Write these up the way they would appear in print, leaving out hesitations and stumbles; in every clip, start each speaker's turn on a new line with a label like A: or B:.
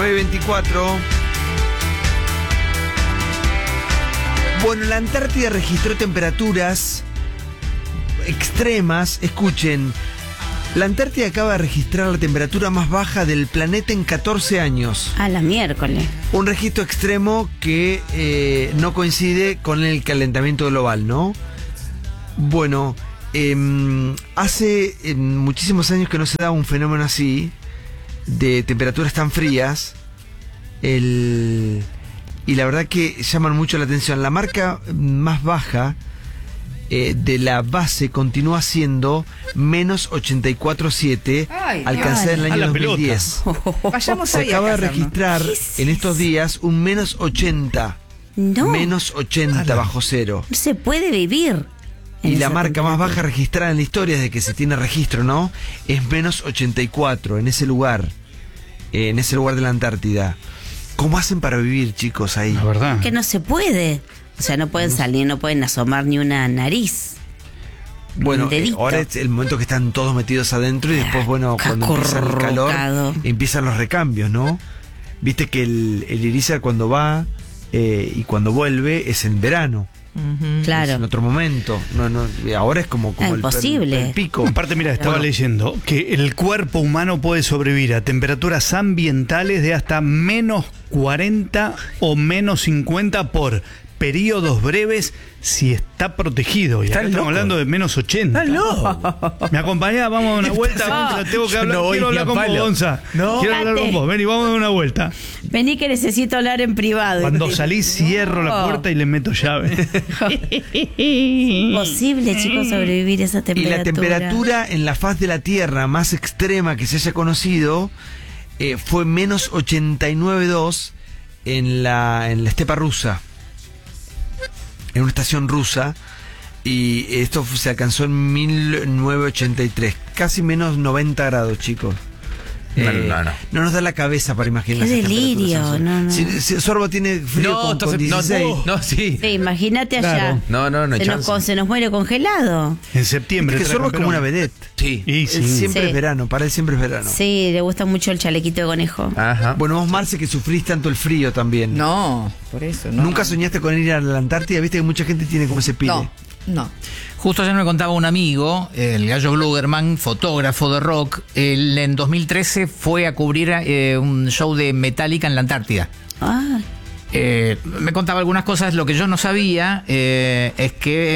A: 9:24. Bueno, la Antártida registró temperaturas extremas. Escuchen, la Antártida acaba de registrar la temperatura más baja del planeta en 14 años.
B: A la miércoles.
A: Un registro extremo que no coincide con el calentamiento global, ¿no? Bueno, hace muchísimos años que no se da un fenómeno así, de temperaturas tan frías. Y la verdad que llaman mucho la atención. La marca más baja de la base continúa siendo menos 84,7, alcanzada en el año 2010.
C: Vayamos
A: Se
C: ahí
A: acaba
C: a
A: de
C: casarnos.
A: registrar en estos días un menos 80.
B: No.
A: Menos 80 bajo cero.
B: No se puede vivir. en
A: Y la
B: esa
A: marca más
B: temperatura.
A: baja registrada en la historia desde que se tiene registro, ¿no? Es menos 84 en ese lugar. En ese lugar de la Antártida. ¿Cómo hacen para vivir, chicos, ahí?
D: La verdad.
B: Que no se puede. O sea, no pueden salir, no pueden asomar ni una nariz.
A: Bueno,
B: Un dedito.
A: ahora es el momento que están todos metidos adentro y después, bueno, cuando empieza el calor,
B: Acurrucado.
A: empiezan los recambios, ¿no? Viste que el Irizar cuando va y cuando vuelve es en verano. Es
B: Claro.
A: en otro momento. No, ahora es como
B: Imposible.
A: el pico.
D: Aparte, mira, estaba leyendo que el cuerpo humano puede sobrevivir a temperaturas ambientales de hasta menos 40 o menos 50 por periodos breves si está protegido. Y acá estamos hablando de menos 80. ¿Me acompañás? Vamos a dar una vuelta. Gonza, tengo que hablar, quiero hablar con vos, Gonza. Quiero hablar con vos. Ven y vamos a dar una vuelta.
B: Vení que necesito hablar en privado.
D: Cuando salís, cierro la puerta y le meto llave.
B: Imposible, chicos, sobrevivir a esa
A: Y
B: temperatura.
A: la temperatura en la faz de la Tierra más extrema que se haya conocido fue menos 89,2 en la estepa rusa, en una estación rusa, y esto se alcanzó en 1983, casi menos 90 grados, chicos. No nos da la cabeza para imaginar.
B: Qué
A: esas
B: delirio,
A: temperaturas.
B: no.
A: Si Sorbo tiene frío con 16.
E: Sí.
B: Sí, imagínate allá.
D: Claro.
E: No hay chance.
B: Se nos muere congelado.
D: En septiembre.
A: Que Sorbo es como una vedette.
E: Sí.
D: Y
A: Él
D: sí.
A: siempre
B: Sí.
A: es verano, para él siempre es verano.
B: Sí, le gusta mucho el chalequito de conejo.
E: Ajá.
A: Bueno, vos, Marce, que sufrís tanto el frío también.
C: No, por eso no.
A: ¿Nunca soñaste con ir a la Antártida? Viste que mucha gente tiene como ese pide.
C: No.
E: Justo ayer me contaba un amigo, el Gallo Blugerman, fotógrafo de rock. Él en 2013 fue a cubrir un show de Metallica en la Antártida.
B: Ah,
E: Me contaba algunas cosas. Lo que yo no sabía es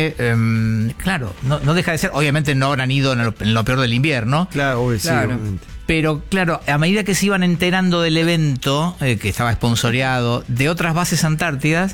E: que, claro, no deja de ser. Obviamente no habrán ido en lo peor del invierno.
A: Claro, obvio, sí,
C: Claro.
A: obviamente.
E: Pero claro, a medida que se iban enterando del evento, que estaba sponsoreado, de otras bases antárticas,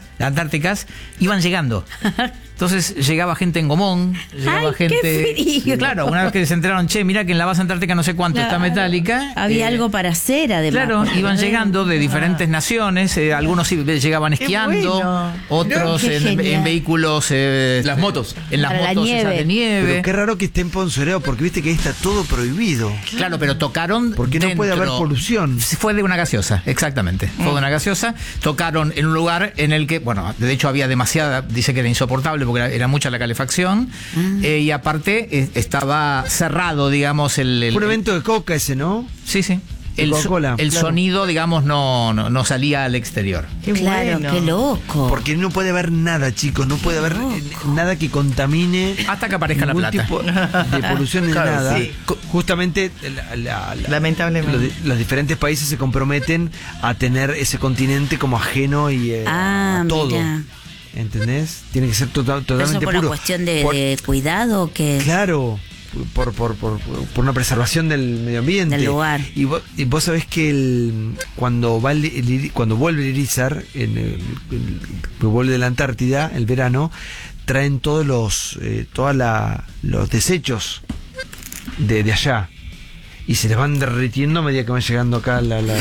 E: iban llegando. Entonces llegaba gente en Gomón, llegaba
B: ¡Ay,
E: gente.
B: qué frío!
E: Claro, una vez que se enteraron, che, mira que en la base antártica no sé cuánto está
B: Claro.
E: Metallica.
B: había algo para hacer, además.
E: Claro, iban llegando de diferentes naciones, algunos llegaban esquiando,
B: bueno.
E: otros
B: Qué
E: en
B: genial.
E: vehículos,
F: Las motos.
E: en las
B: Para la
E: motos esas
B: nieve.
E: de nieve.
A: Pero qué raro que esté sponsoreado, porque viste que ahí está todo prohibido.
E: Claro, pero tocaron.
A: Porque no puede haber polución.
E: Fue de una gaseosa, exactamente. Fue de una gaseosa. Tocaron en un lugar en el que, bueno, de hecho había demasiada, dice que era insoportable porque era mucha la calefacción. Y aparte estaba cerrado, digamos, el.
A: Fue un evento de coca ese, ¿no?
E: Sí, sí.
A: De Coca-Cola,
E: El
A: claro.
E: sonido, digamos, no salía al exterior.
B: Claro, qué loco.
A: Porque no puede haber nada, chicos. No puede haber nada que contamine.
E: Hasta que aparezca la
A: ningún
E: plata.
A: tipo de polución ni
F: Claro,
A: nada.
F: sí.
A: Justamente
C: Lamentablemente.
A: los diferentes países se comprometen a tener ese continente como ajeno y a todo.
B: Mira.
A: ¿Entendés? Tiene que ser
B: ¿Eso
A: totalmente
B: por
A: puro.
B: una cuestión de
A: Por-
B: cuidado que
A: Claro, por una preservación del medio ambiente.
B: Del lugar.
A: Y vos sabés que cuando vuelve el Irizar, que vuelve de la Antártida, el verano, traen todos los desechos de allá. Y se les van derritiendo a medida que van llegando acá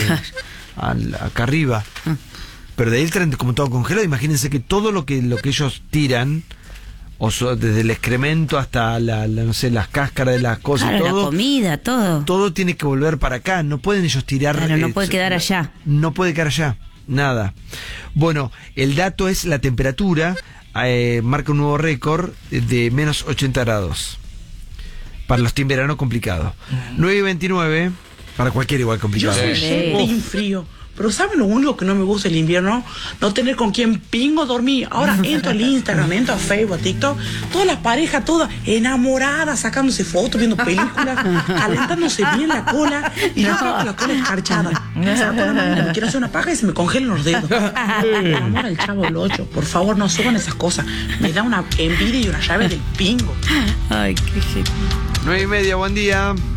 A: acá arriba. Pero de ahí traen como todo congelado. Imagínense que todo lo que ellos tiran, desde el excremento hasta no sé, las cáscaras de las cosas,
B: claro, la
A: todo,
B: comida, todo.
A: tiene que volver para acá. No pueden ellos tirar.
B: Claro, no puede quedar allá.
A: No puede quedar allá. Nada. Bueno, el dato es la temperatura. Marca un nuevo récord de menos 80 grados. Para los team verano complicado. 9:29. Para cualquier igual complicado.
B: Sí.
F: Team frío. Pero ¿saben lo único que no me gusta el invierno? No tener con quién pingo dormir. Ahora entro al Instagram, entro a Facebook, a TikTok, todas las parejas, todas enamoradas, sacándose fotos, viendo películas, calentándose bien la cola, y yo creo que la cola escarchada. Me quiero hacer una paja y se me congelan los dedos. Me enamora el Chavo del 8. Por favor, no suban esas cosas. Me da una envidia y una llave del pingo.
B: Ay, qué genial.
A: 9:30, buen día.